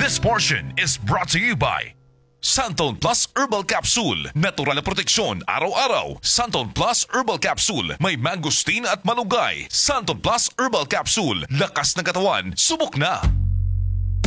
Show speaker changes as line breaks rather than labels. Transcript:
This portion is brought to you by Santon Plus Herbal Capsule. Natural na proteksyon araw-araw. Santon Plus Herbal Capsule. May mangosteen at malunggay. Santon Plus Herbal Capsule. Lakas ng katawan. Subok na!